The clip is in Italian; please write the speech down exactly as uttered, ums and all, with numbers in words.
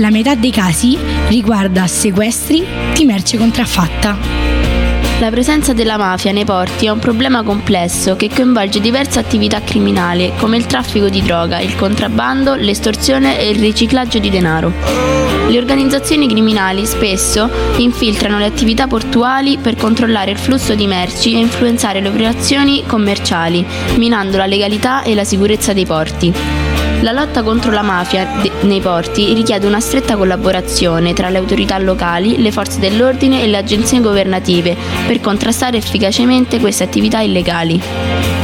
La metà dei casi riguarda sequestri di merce contraffatta. La presenza della mafia nei porti è un problema complesso che coinvolge diverse attività criminali come il traffico di droga, il contrabbando, l'estorsione e il riciclaggio di denaro. Le organizzazioni criminali spesso infiltrano le attività portuali per controllare il flusso di merci e influenzare le operazioni commerciali, minando la legalità e la sicurezza dei porti. La lotta contro la mafia de- nei porti richiede una stretta collaborazione tra le autorità locali, le forze dell'ordine e le agenzie governative per contrastare efficacemente queste attività illegali.